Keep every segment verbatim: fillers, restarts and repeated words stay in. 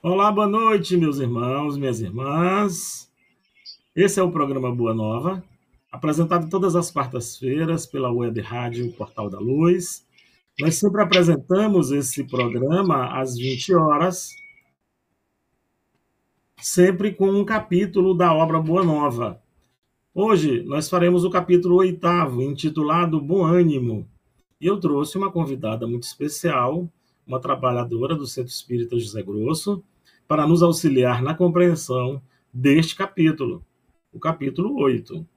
Olá, boa noite, meus irmãos, minhas irmãs. Esse é o programa Boa Nova, apresentado todas as quartas-feiras pela Web Rádio Portal da Luz. Nós sempre apresentamos esse programa às vinte horas, sempre com um capítulo da obra Boa Nova. Hoje nós faremos o capítulo oitavo, intitulado Bom Ânimo. E eu trouxe uma convidada muito especial, uma trabalhadora do Centro Espírita José Grosso, para nos auxiliar na compreensão deste capítulo, o capítulo oito.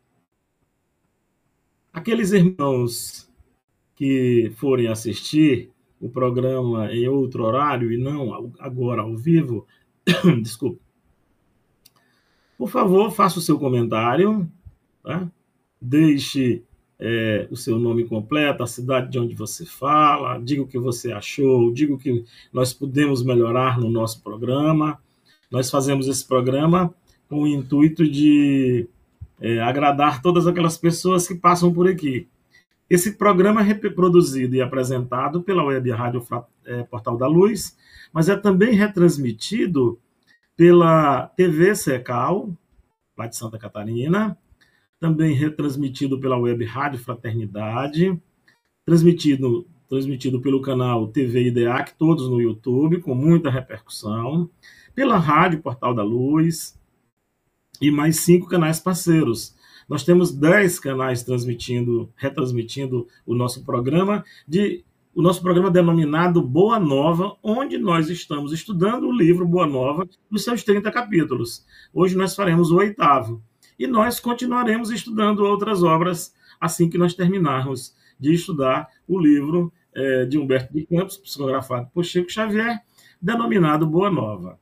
Aqueles irmãos que forem assistir o programa em outro horário e não agora ao vivo, desculpe, por favor, faça o seu comentário, tá? Deixe é, o seu nome completo, a cidade de onde você fala, diga o que você achou, diga o que nós podemos melhorar no nosso programa. Nós fazemos esse programa com o intuito de é, agradar todas aquelas pessoas que passam por aqui. Esse programa é reproduzido e apresentado pela Web Rádio é, Portal da Luz, mas é também retransmitido pela T V Secal, lá de Santa Catarina, também retransmitido pela Web Rádio Fraternidade, transmitido, transmitido pelo canal T V I D E A C, todos no YouTube, com muita repercussão, pela Rádio Portal da Luz e mais cinco canais parceiros. Nós temos dez canais transmitindo, retransmitindo o nosso programa, de, o nosso programa denominado Boa Nova, onde nós estamos estudando o livro Boa Nova, nos seus trinta capítulos. Hoje nós faremos o oitavo. E nós continuaremos estudando outras obras assim que nós terminarmos de estudar o livro é, de Humberto de Campos, psicografado por Chico Xavier, denominado Boa Nova.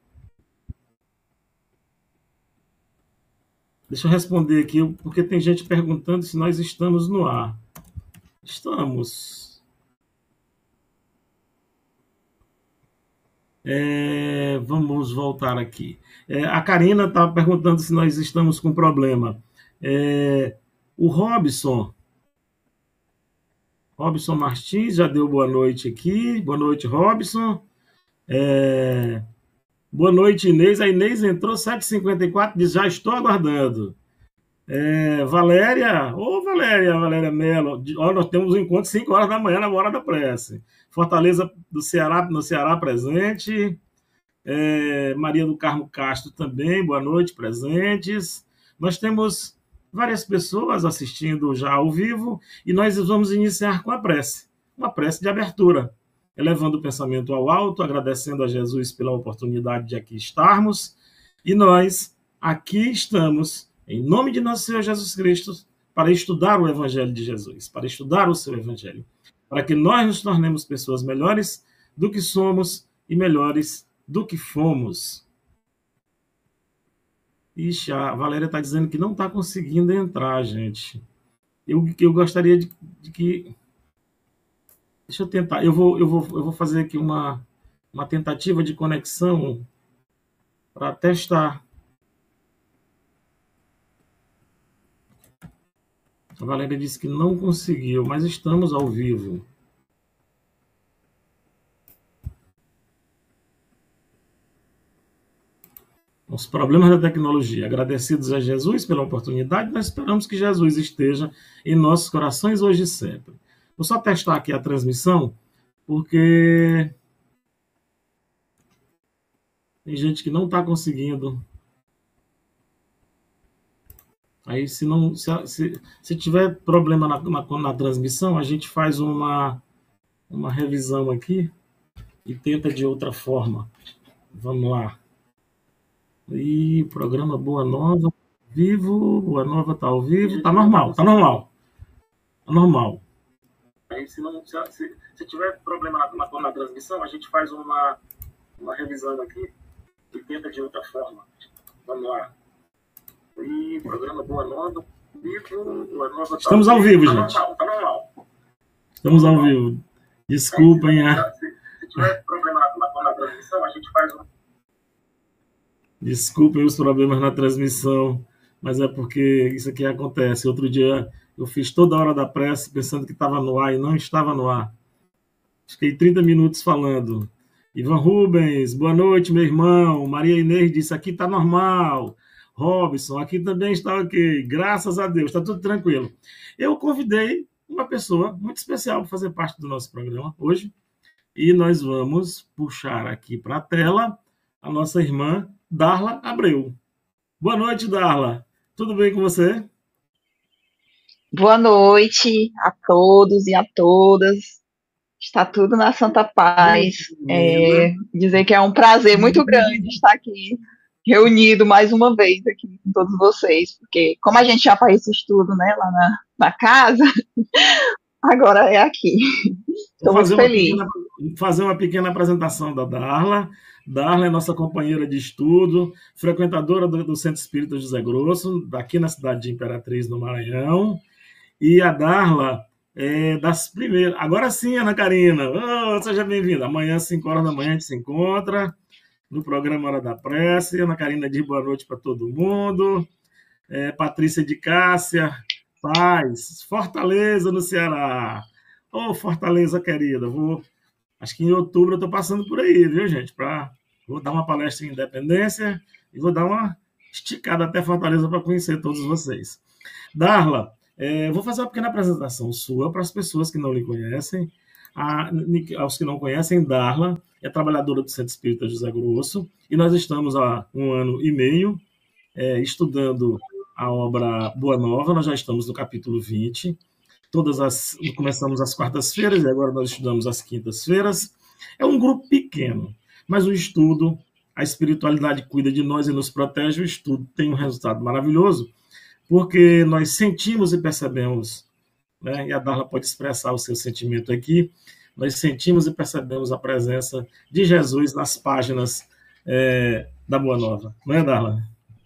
Deixa eu responder aqui, porque tem gente perguntando se nós estamos no ar. Estamos. É, vamos voltar aqui. É, a Karina está perguntando se nós estamos com problema. É, o Robson, Robson Martins já deu boa noite aqui. Boa noite, Robson. É, boa noite, Inês. A Inês entrou sete e cinquenta e quatro, diz, já estou aguardando. É, Valéria, ô Valéria, Valéria Mello, ó, nós temos um encontro cinco horas da manhã na hora da prece. Fortaleza do Ceará, no Ceará presente. É, Maria do Carmo Castro também, boa noite, presentes. Nós temos várias pessoas assistindo já ao vivo e nós vamos iniciar com a prece, uma prece de abertura, elevando o pensamento ao alto, agradecendo a Jesus pela oportunidade de aqui estarmos, e nós aqui estamos, em nome de nosso Senhor Jesus Cristo, para estudar o Evangelho de Jesus, para estudar o seu Evangelho, para que nós nos tornemos pessoas melhores do que somos e melhores do que fomos. Ixi, a Valéria está dizendo que não está conseguindo entrar, gente. Eu, eu gostaria de, de que... Deixa eu tentar. Eu vou, eu vou, eu vou fazer aqui uma, uma tentativa de conexão para testar. A Valéria disse que não conseguiu, mas estamos ao vivo. Os problemas da tecnologia. Agradecidos a Jesus pela oportunidade, nós esperamos que Jesus esteja em nossos corações hoje e sempre. Vou só testar aqui a transmissão, porque tem gente que não está conseguindo. Aí, se, não, se, se, se tiver problema na, na, na transmissão, a gente faz uma, uma revisão aqui e tenta de outra forma. Vamos lá. E programa Boa Nova, vivo, Boa Nova está ao vivo, está normal, está normal. Está normal. Aí, se, não, se, se, se tiver problema na, na, na transmissão, a gente faz uma, uma revisão aqui e tenta de outra forma. Vamos lá. E programa Boa Nova, vivo, Boa Nova tá Estamos ao vivo, tá gente. Normal, tá normal. Estamos ao vivo. Desculpem. Aí, se, se, se tiver problema na, na, na transmissão, a gente faz um. Desculpem os problemas na transmissão, mas é porque isso aqui acontece. Outro dia eu fiz toda a hora da prece pensando que estava no ar e não estava no ar. Fiquei trinta minutos falando. Ivan Rubens, boa noite, meu irmão. Maria Inês disse, aqui está normal. Robson, aqui também está ok. Graças a Deus, está tudo tranquilo. Eu convidei uma pessoa muito especial para fazer parte do nosso programa hoje. E nós vamos puxar aqui para a tela a nossa irmã Darla Abreu. Boa noite, Darla. Tudo bem com você? Boa noite a todos e a todas. Está tudo na santa paz. É, dizer que é um prazer muito grande estar aqui reunido mais uma vez aqui com todos vocês, porque como a gente já faz esse estudo, né, lá na, na casa, agora é aqui. Estou muito feliz. Pequena, fazer uma pequena apresentação da Darla. Darla é nossa companheira de estudo, frequentadora do, do Centro Espírita José Grosso, daqui na cidade de Imperatriz, no Maranhão. E a Darla é das primeiras. Agora sim, Ana Karina, oh, seja bem-vinda. Amanhã, às cinco horas da manhã, a gente se encontra no programa Hora da Prece. Ana Karina diz boa noite para todo mundo. É, Patrícia de Cássia, paz, Fortaleza, no Ceará. Ô, oh, Fortaleza, querida, vou... acho que em outubro eu estou passando por aí, viu, gente? Pra... Vou dar uma palestra em Independência e vou dar uma esticada até Fortaleza para conhecer todos vocês. Darla, é, vou fazer uma pequena apresentação sua para as pessoas que não lhe conhecem. A, aos que não conhecem, Darla é trabalhadora do Centro Espírita José Grosso e nós estamos há um ano e meio é, estudando a obra Boa Nova. Nós já estamos no capítulo vinte. Todas as, começamos às quartas-feiras e agora nós estudamos às quintas-feiras. É um grupo pequeno, mas o estudo, a espiritualidade cuida de nós e nos protege. O estudo tem um resultado maravilhoso, porque nós sentimos e percebemos, né, e a Darla pode expressar o seu sentimento aqui, nós sentimos e percebemos a presença de Jesus nas páginas é, da Boa Nova. Não é, Darla?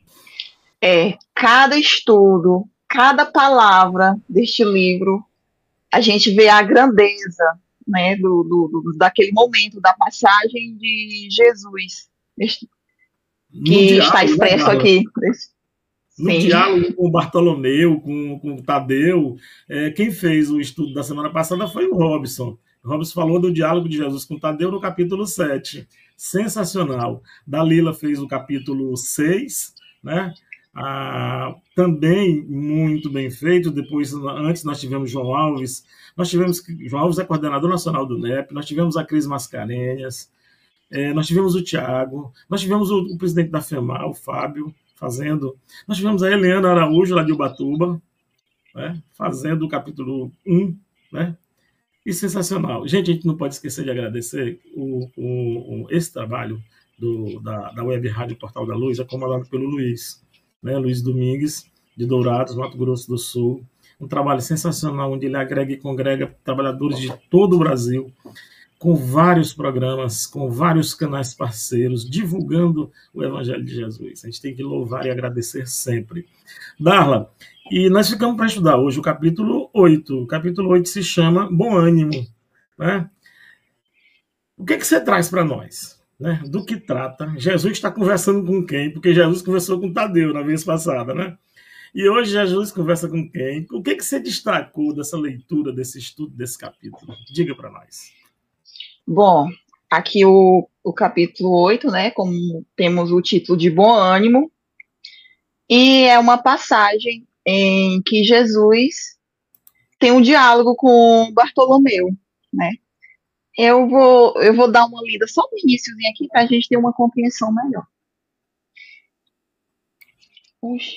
É, cada estudo, cada palavra deste livro, a gente vê a grandeza, né, do, do, do, daquele momento, da passagem de Jesus, que está expresso, né, aqui. No Sim. diálogo com o Bartolomeu, com, com o Tadeu, é, quem fez o estudo da semana passada foi o Robson. O Robson falou do diálogo de Jesus com Tadeu no capítulo sete. Sensacional. Dalila fez o capítulo seis, né? Ah, também muito bem feito. Depois, antes nós tivemos João Alves, nós tivemos, João Alves é coordenador nacional do N E P, nós tivemos a Cris Mascarenhas, é, nós tivemos o Tiago, nós tivemos o, o presidente da FEMAR, o Fábio, fazendo, nós tivemos a Eliana Araújo, lá de Ubatuba, né, fazendo o capítulo um, né, e sensacional. Gente, a gente não pode esquecer de agradecer o, o, o, esse trabalho do, da, da Web Rádio Portal da Luz, é comandado pelo Luiz, né, Luiz Domingues, de Dourados, Mato Grosso do Sul. Um trabalho sensacional, onde ele agrega e congrega trabalhadores de todo o Brasil, com vários programas, com vários canais parceiros, divulgando o Evangelho de Jesus. A gente tem que louvar e agradecer sempre. Darla, e nós ficamos para estudar hoje o capítulo oito. O capítulo oito se chama Bom Ânimo. Né? O que, que você traz para nós? Né? Do que trata? Jesus está conversando com quem? Porque Jesus conversou com Tadeu na vez passada, né? E hoje Jesus conversa com quem? O que, que você destacou dessa leitura, desse estudo, desse capítulo? Diga para nós. Bom, aqui o, o capítulo oito, né, como temos o título de Bom Ânimo, e é uma passagem em que Jesus tem um diálogo com Bartolomeu, né? Eu vou, eu vou dar uma lida só no iníciozinho aqui para a gente ter uma compreensão melhor. Puxa.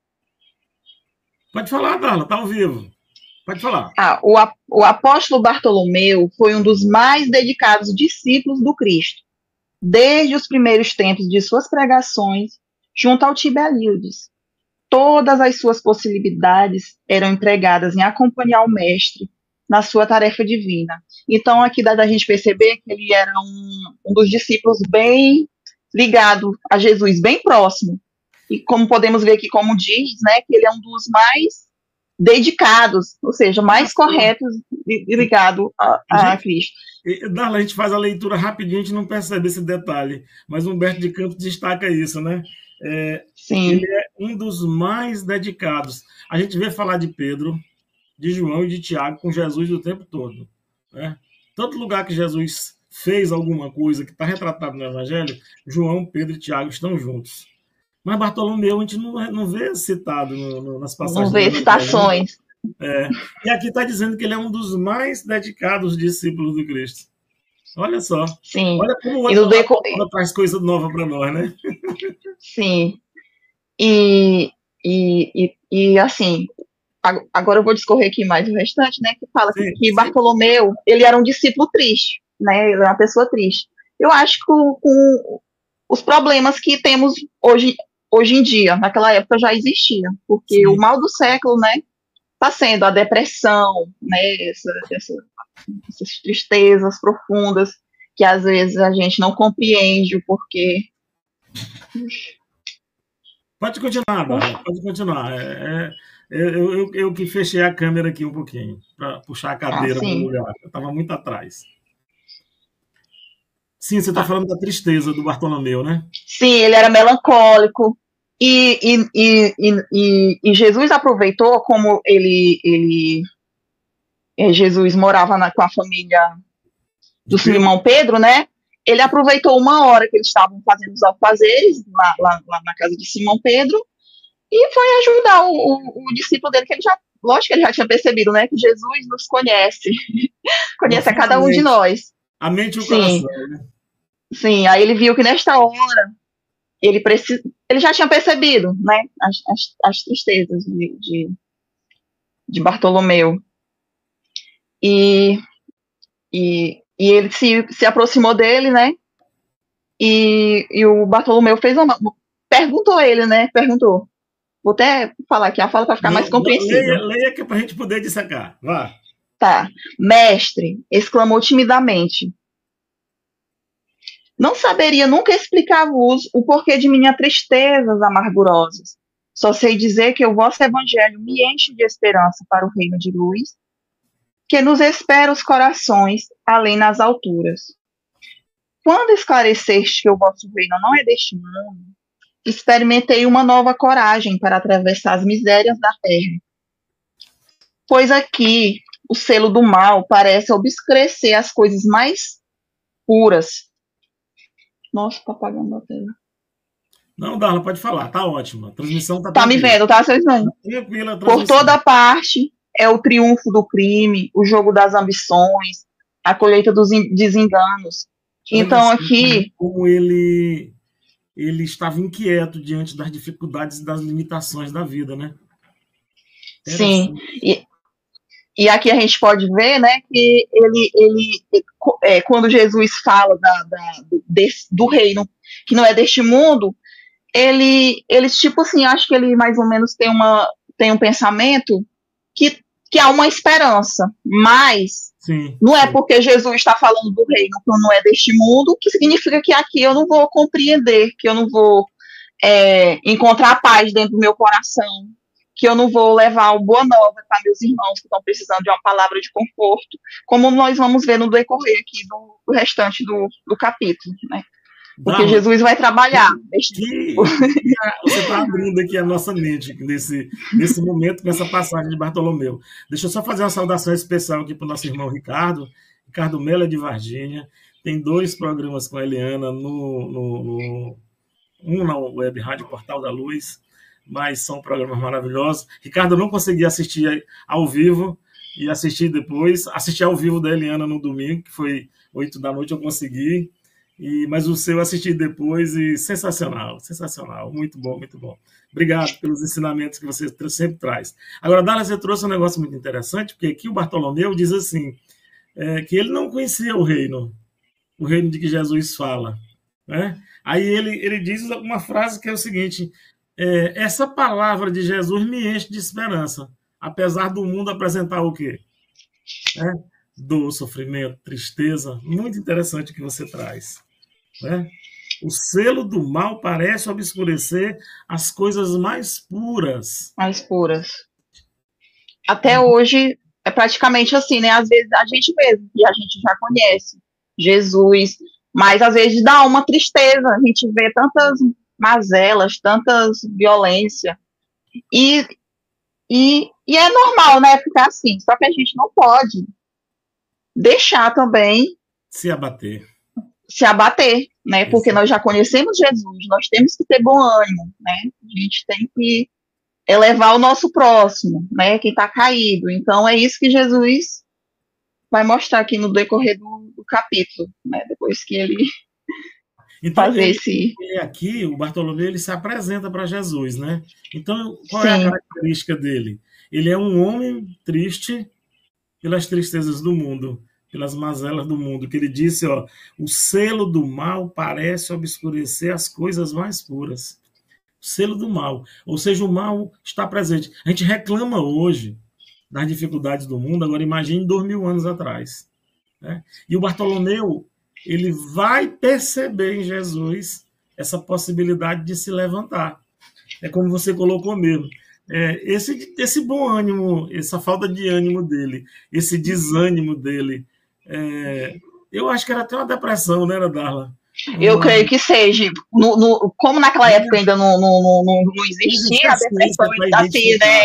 Pode falar, Darla, tá ao vivo. Pode falar. Ah, o, o apóstolo Bartolomeu foi um dos mais dedicados discípulos do Cristo, desde os primeiros tempos de suas pregações junto ao Tiberíades. Todas as suas possibilidades eram empregadas em acompanhar o mestre na sua tarefa divina. Então, aqui dá da gente perceber que ele era um, um dos discípulos bem ligado a Jesus, bem próximo. E como podemos ver aqui, como diz, né, que ele é um dos mais dedicados, ou seja, mais corretos e ligado a, a Cristo. Darla, a gente faz a leitura rapidinho, a gente não percebe esse detalhe, mas Humberto de Campos destaca isso, né? É, Sim. Ele é um dos mais dedicados. A gente vê falar de Pedro, de João e de Tiago com Jesus o tempo todo. Né? Todo lugar que Jesus fez alguma coisa que está retratado no Evangelho, João, Pedro e Tiago estão juntos. Mas Bartolomeu a gente não, não vê citado no, no, nas passagens não vê do Evangelho. citações. É. E aqui está dizendo que ele é um dos mais dedicados discípulos do Cristo. Olha só. Sim. Olha como o E no outro deco... traz coisa nova para nós, né? Sim. E, e, e, e assim, agora eu vou discorrer aqui mais o restante, né? Que fala sim, que sim. Bartolomeu, ele era um discípulo triste, né? Ele era uma pessoa triste. Eu acho que com, com os problemas que temos hoje, hoje em dia, naquela época já existia, porque sim. o mal do século, né? Está sendo a depressão, né? Essa, essa, essas tristezas profundas que às vezes a gente não compreende o porquê. Pode continuar, Bárbara, pode continuar. É, é, eu, eu, eu que fechei a câmera aqui um pouquinho, para puxar a cadeira ah, para o lugar. Eu estava muito atrás. Sim, você está ah. falando da tristeza do Bartolomeu, né? Sim, ele era melancólico. E, e, e, e, e Jesus aproveitou, como ele, ele Jesus morava na, com a família do Simão Pedro, né? Ele aproveitou uma hora que eles estavam fazendo os alfazeres lá, lá, lá na casa de Simão Pedro e foi ajudar o, o, o discípulo dele, que ele já, lógico que ele já tinha percebido, né? Que Jesus nos conhece, conhece a cada um de nós. A mente e o coração, né? Sim, aí ele viu que nesta hora ele, precisa, ele já tinha percebido, né? As, as, as tristezas de, de, de Bartolomeu. E, e, e ele se, se aproximou dele, né? E, e o Bartolomeu fez uma. Perguntou a ele, né? Perguntou. Vou até falar aqui a fala para ficar não, mais compreensível. Leia, leia que é para a gente poder dissecar. Vá. Tá. Mestre, exclamou timidamente. Não saberia nunca explicar-vos o porquê de minhas tristezas amargurosas. Só sei dizer que o vosso evangelho me enche de esperança para o reino de luz, que nos espera os corações além nas alturas. Quando esclareceste que o vosso reino não é deste mundo, experimentei uma nova coragem para atravessar as misérias da terra. Pois aqui o selo do mal parece obscurecer as coisas mais puras. Nossa, tá apagando a tela. Não, Darla, pode falar, tá ótimo. A transmissão tá Tá me vendo, tá? Vocês vendo? Tá tranquila a Por toda parte é o triunfo do crime, o jogo das ambições, a colheita dos desenganos. Então aqui... Como ele, ele estava inquieto diante das dificuldades e das limitações da vida, né? Sim, e, e aqui a gente pode ver, né, que ele, ele é, quando Jesus fala da, da, desse, do reino que não é deste mundo, ele, ele tipo assim, acho que ele mais ou menos tem, uma, tem um pensamento que, que há uma esperança, mas sim, não é sim. porque Jesus está falando do reino que não é deste mundo, que significa que aqui eu não vou compreender, que eu não vou é, encontrar paz dentro do meu coração, que eu não vou levar o boa nova para meus irmãos que estão precisando de uma palavra de conforto, como nós vamos ver no decorrer aqui do, do restante do, do capítulo, né? Porque Darla, Jesus vai trabalhar. Que, você está abrindo aqui a nossa mente nesse, nesse momento, com essa passagem de Bartolomeu. Deixa eu só fazer uma saudação especial aqui para o nosso irmão Ricardo. Ricardo Melo é de Varginha. Tem dois programas com a Eliana, no, no, no, um na Web Rádio Portal da Luz, mas são programas maravilhosos. Ricardo, eu não consegui assistir ao vivo e assistir depois. Assisti ao vivo da Eliana no domingo, que foi oito da noite, eu consegui. E, mas o seu eu assisti depois e sensacional, sensacional, muito bom, muito bom. Obrigado pelos ensinamentos que você sempre traz. Agora, Dara, você trouxe um negócio muito interessante, porque aqui o Bartolomeu diz assim, é, que ele não conhecia o reino, o reino de que Jesus fala, né? Aí ele, ele diz uma frase que é o seguinte, é, essa palavra de Jesus me enche de esperança, apesar do mundo apresentar o quê? É, dor, sofrimento, tristeza, muito interessante o que você traz. Né? O selo do mal parece obscurecer as coisas mais puras. Mais puras. Até hum. hoje é praticamente assim, né? Às vezes a gente mesmo, que a gente já conhece Jesus, mas às vezes dá uma tristeza, a gente vê tantas mazelas, tantas violência, e, e, e é normal, né? Ficar assim, só que a gente não pode deixar também Se abater. Se abater, né? Porque Exato. nós já conhecemos Jesus, nós temos que ter bom ânimo, né? A gente tem que elevar o nosso próximo, né? Quem está caído. Então é isso que Jesus vai mostrar aqui no decorrer do, do capítulo, né? Depois que ele Então, fazer ele, esse. ele aqui, o Bartolomeu, ele se apresenta para Jesus, né? Então, qual é a Sim, característica dele? Ele é um homem triste pelas tristezas do mundo, pelas mazelas do mundo, que ele disse, ó, o selo do mal parece obscurecer as coisas mais puras. O selo do mal, ou seja, o mal está presente. A gente reclama hoje das dificuldades do mundo, agora imagine dois mil anos atrás. Né? E o Bartolomeu, ele vai perceber em Jesus essa possibilidade de se levantar. É como você colocou mesmo. É, esse, esse bom ânimo, essa falta de ânimo dele, esse desânimo dele, é, eu acho que era até uma depressão, né, Darla? eu Uma... creio que seja. No, no, como naquela época ainda não, não, não, não existia a depressão, assim, né?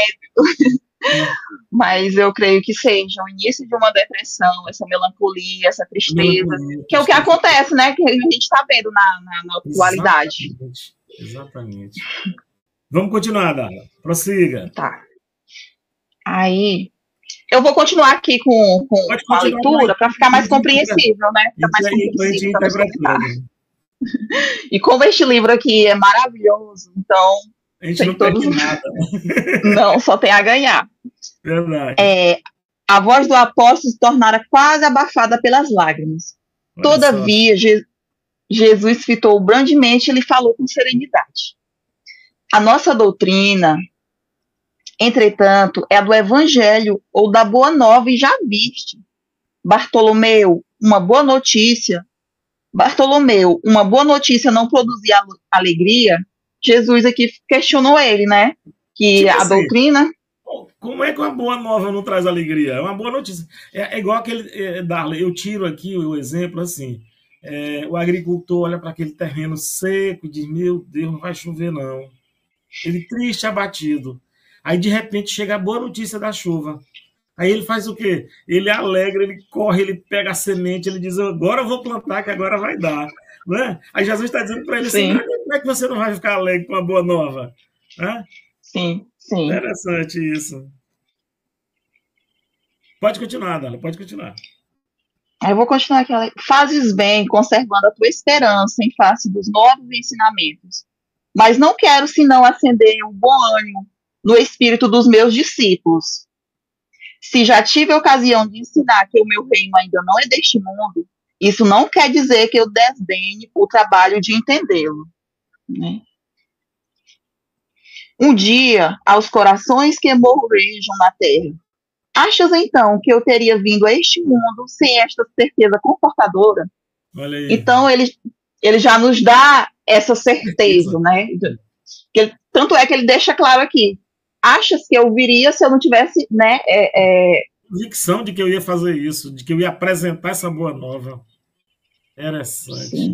Mas eu creio que seja o início de uma depressão, essa melancolia, essa tristeza, melancolia, que é o que acontece, né? Que a gente está vendo na, na, na atualidade. Exatamente. Exatamente. Vamos continuar, Darla. Prossiga. Tá. Aí, eu vou continuar aqui com, com, com a leitura para ficar mais compreensível, né? Ficar mais compreensível para interpretar. E como este livro aqui é maravilhoso, então a gente não todos... tem nada. Não, só tem a ganhar. Verdade. É, a voz do apóstolo se tornara quase abafada pelas lágrimas. Olha Todavia, Je Jesus fitou grandemente e lhe falou com serenidade. A nossa doutrina, entretanto, é a do evangelho ou da boa nova, e já viste. Bartolomeu, uma boa notícia. Bartolomeu, uma boa notícia não produzia alegria? Jesus aqui questionou ele, né? Que tipo a assim, doutrina... Como é que uma boa nova não traz alegria? É uma boa notícia. É, é igual aquele... É, Darla, eu tiro aqui o exemplo assim. É, o agricultor olha para aquele terreno seco e diz, meu Deus, não vai chover não. Ele triste, abatido. Aí, de repente, chega a boa notícia da chuva. Aí ele faz o quê? Ele alegra, ele corre, ele pega a semente, ele diz, agora eu vou plantar, que agora vai dar. Né? Aí Jesus está dizendo para ele assim, como é que você não vai ficar alegre com uma boa nova? Né? Sim, sim. Interessante isso. Pode continuar, Dala, pode continuar. Eu vou continuar aqui. Fazes bem, conservando a tua esperança em face dos novos ensinamentos. Mas não quero senão acender um bom ânimo no espírito dos meus discípulos. Se já tive a ocasião de ensinar que o meu reino ainda não é deste mundo, isso não quer dizer que eu desdenhe o trabalho de entendê-lo. Né? Um dia, aos corações que morrejam na terra, achas então que eu teria vindo a este mundo sem esta certeza confortadora? Olha aí. Então, ele, ele já nos dá essa certeza, né? Ele, tanto é que ele deixa claro aqui, achas que eu viria se eu não tivesse, né? É, é... convicção de que eu ia fazer isso, de que eu ia apresentar essa boa nova. Interessante. Sim.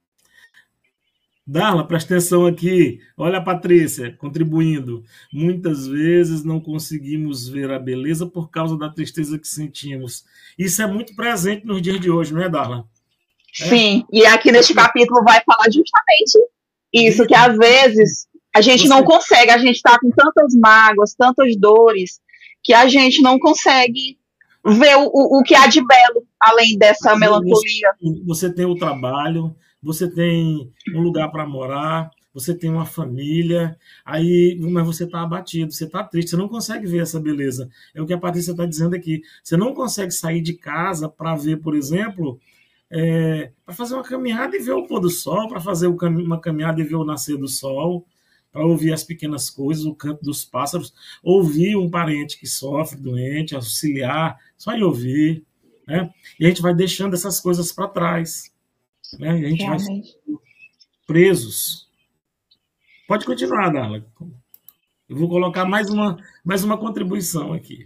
Darla, presta atenção aqui. Olha a Patrícia contribuindo. Muitas vezes não conseguimos ver a beleza por causa da tristeza que sentimos. Isso é muito presente nos dias de hoje, não é, Darla? Sim, é. E aqui neste capítulo vai falar justamente isso, que às vezes a gente Você... não consegue, a gente está com tantas mágoas, tantas dores, que a gente não consegue ver o, o, o que há de belo, além dessa Mas melancolia. Você, você tem o trabalho, você tem um lugar para morar, você tem uma família, aí, mas você está abatido, você está triste, você não consegue ver essa beleza. É o que a Patrícia está dizendo aqui. Você não consegue sair de casa para ver, por exemplo, é, para fazer uma caminhada e ver o pôr do sol, para fazer uma caminhada e ver o nascer do sol, para ouvir as pequenas coisas, o canto dos pássaros, ouvir um parente que sofre, doente, auxiliar, só em ouvir. Né? E a gente vai deixando essas coisas para trás. Né? E a gente Realmente. vai presos. Pode continuar, Darla. Eu vou colocar mais uma, mais uma contribuição aqui.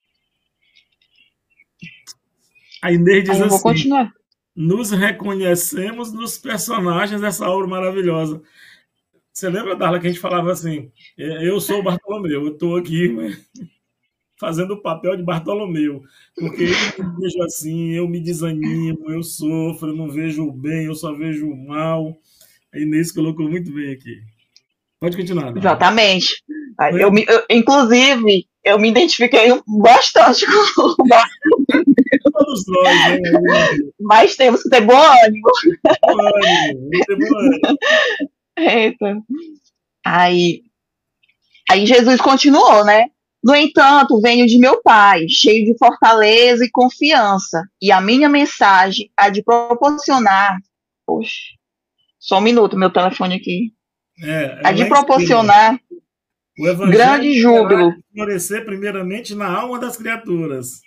A Inês diz Aí eu vou assim, continuar. Nos reconhecemos nos personagens dessa obra maravilhosa. Você lembra, Darla, que a gente falava assim, eu sou o Bartolomeu, eu estou aqui, mas... fazendo o papel de Bartolomeu, porque eu me vejo assim, eu me desanimo, eu sofro, eu não vejo o bem, eu só vejo o mal. A Inês colocou muito bem aqui. Pode continuar, Dara. Exatamente. Eu, me, eu, inclusive, eu me identifiquei bastante com o Bartolomeu. Todos nós, né? Mas temos que ter bom ânimo. Bom ânimo, ter bom ânimo. Eita. Aí, aí Jesus continuou, né? No entanto, venho de meu Pai, cheio de fortaleza e confiança, e a minha mensagem é de proporcionar... Poxa, só um minuto, meu telefone aqui. É, é de proporcionar o evangelho grande júbilo. Florescer primeiramente na alma das criaturas.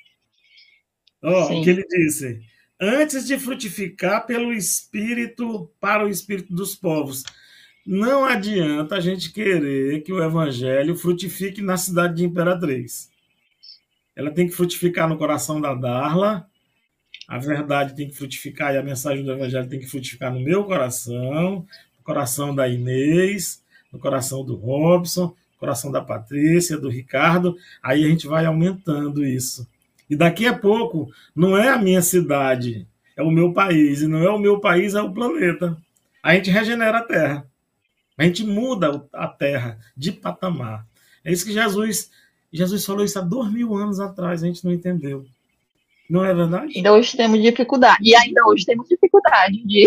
Ó, o que ele disse: antes de frutificar pelo Espírito para o Espírito dos povos. Não adianta a gente querer que o evangelho frutifique na cidade de Imperatriz. Ela tem que frutificar no coração da Darla, a verdade tem que frutificar e a mensagem do evangelho tem que frutificar no meu coração, no coração da Inês, no coração do Robson, no coração da Patrícia, do Ricardo. Aí a gente vai aumentando isso. E daqui a pouco, não é a minha cidade, é o meu país. E não é o meu país, é o planeta. A gente regenera a Terra. A gente muda a Terra de patamar. É isso que Jesus, Jesus falou isso há dois mil anos atrás, a gente não entendeu. Não é verdade? Ainda hoje temos dificuldade. E ainda hoje temos dificuldade de,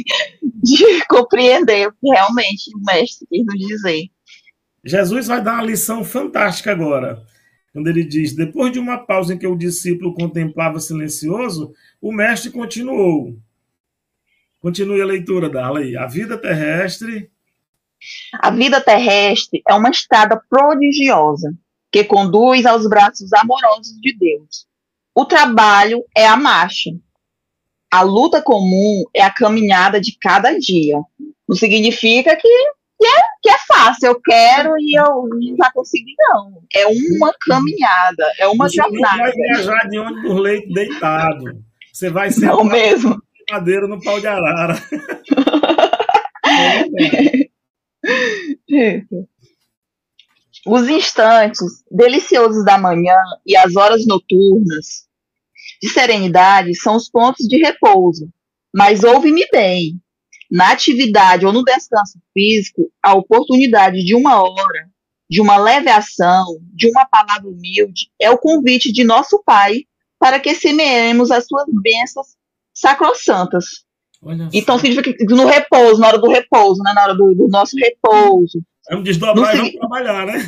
de compreender o que realmente o mestre quis nos dizer. Jesus vai dar uma lição fantástica agora. Quando ele diz: depois de uma pausa em que o discípulo contemplava silencioso, o mestre continuou. Continue a leitura, Darla aí. A vida terrestre... A vida terrestre é uma estrada prodigiosa que conduz aos braços amorosos de Deus. O trabalho é a marcha. A luta comum é a caminhada de cada dia. Não significa que, que, é, que é fácil, eu quero e eu já consegui, não. É uma caminhada, é uma Você jornada. Você não vai viajar de onde por leito deitado. Você vai ser não mesmo. madeira no pau de arara. Os instantes deliciosos da manhã e as horas noturnas de serenidade são os pontos de repouso. Mas ouve-me bem, na atividade ou no descanso físico, a oportunidade de uma hora, de uma leve ação, de uma palavra humilde, é o convite de nosso Pai para que semeemos as suas bênçãos sacrossantas. Então significa que no repouso, na hora do repouso, né? Na hora do, do nosso repouso. Vamos desdobrar e vamos trabalhar, né?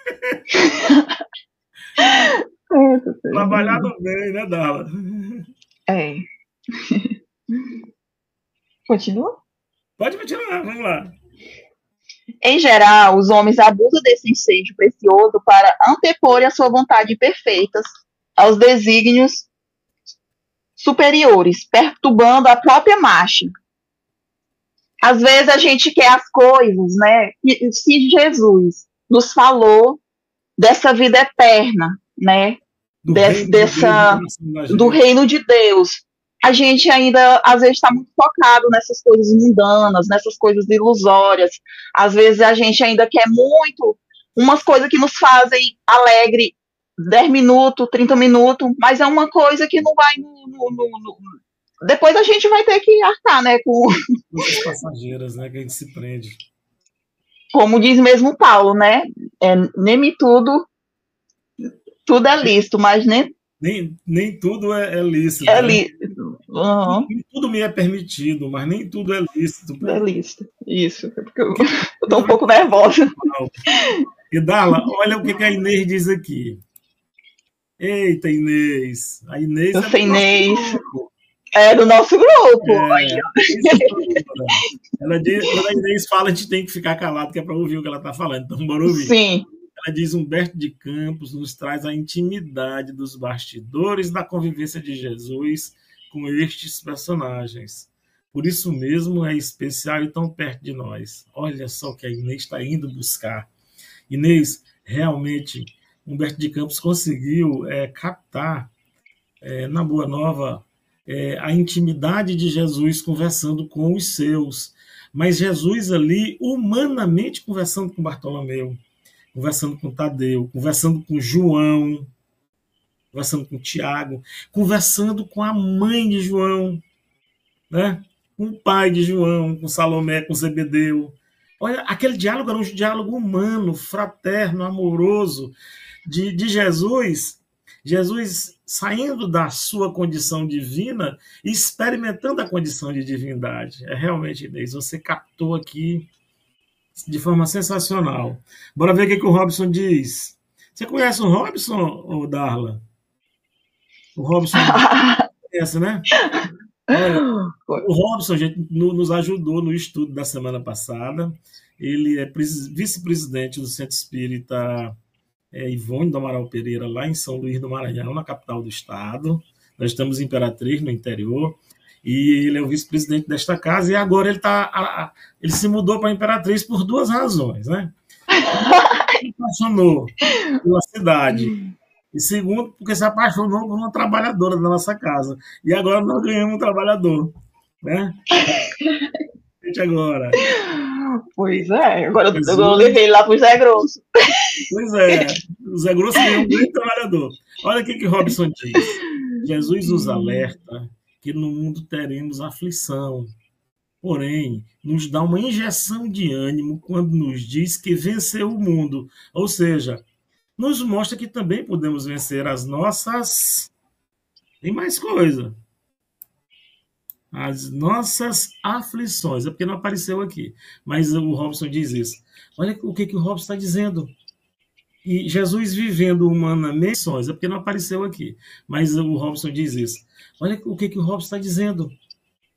Trabalhar no bem, né, Darla? É. Continua? Pode continuar, vamos lá. Em geral, os homens abusam desse ensejo precioso para anteporem a sua vontade perfeita aos desígnios superiores, perturbando a própria marcha. Às vezes a gente quer as coisas, né? E se Jesus nos falou dessa vida eterna, né? Do, Des, reino, dessa, de Deus, do reino de Deus. A gente ainda, às vezes, está muito focado nessas coisas mundanas, nessas coisas ilusórias. Às vezes a gente ainda quer muito umas coisas que nos fazem alegre dez minutos, trinta minutos, mas é uma coisa que não vai no, no, no, no... Depois a gente vai ter que arcar, né? Com as passageiras, né? Que a gente se prende. Como diz mesmo Paulo, né? É, nem tudo, tudo é lícito, mas nem Nem, nem tudo é, é lícito. É né? lícito. Uhum. Nem tudo me é permitido, mas nem tudo é lícito. Tudo é lícito. Isso, é porque eu, eu tô um pouco nervosa. E Darla, olha o que, que a Inês diz aqui. Eita, Inês. A Inês eu é sei, do Inês. grupo. É do nosso grupo. É, ela diz, quando a Inês fala, a gente tem que ficar calado, que é para ouvir o que ela está falando. Então, bora ouvir. Sim. Ela diz: Humberto de Campos nos traz a intimidade dos bastidores da convivência de Jesus com estes personagens. Por isso mesmo é especial e tão perto de nós. Olha só o que a Inês está indo buscar. Inês, realmente, Humberto de Campos conseguiu é, captar é, na Boa Nova é, a intimidade de Jesus conversando com os seus. Mas Jesus ali, humanamente, conversando com Bartolomeu, conversando com Tadeu, conversando com João. conversando com Tiago, conversando com a mãe de João, né? Com o pai de João, com Salomé, com Zebedeu. Olha, aquele diálogo era um diálogo humano, fraterno, amoroso, de, de Jesus, Jesus saindo da sua condição divina e experimentando a condição de divindade. É realmente, Inês, você captou aqui de forma sensacional. Bora ver o que, que o Robson diz. Você conhece o Robson, ou Darla? O Robson conhece, né? Olha, o Robson, gente, nos ajudou no estudo da semana passada. Ele é vice-presidente do Centro Espírita é, Ivone do Amaral Pereira, lá em São Luís do Maranhão, na capital do estado. Nós estamos em Imperatriz, no interior, e ele é o vice-presidente desta casa, e agora ele, tá, ele se mudou para Imperatriz por duas razões, né? Ele se apaixonou pela cidade, e segundo, porque se apaixonou por uma trabalhadora da nossa casa, e agora nós ganhamos um trabalhador, né? Agora. Pois é, agora Jesus... eu levei ele lá para o Zé Grosso. Pois é, o Zé Grosso é um grande trabalhador. Olha o que, que Robson diz. Jesus nos alerta que no mundo teremos aflição, porém, nos dá uma injeção de ânimo quando nos diz que venceu o mundo. Ou seja, nos mostra que também podemos vencer as nossas... Tem mais coisa. As nossas aflições. É porque não apareceu aqui. Mas o Robson diz isso. Olha o que, que o Robson está dizendo. E Jesus vivendo humanamente, é porque não apareceu aqui. Mas o Robson diz isso. Olha o que, que o Robson está dizendo.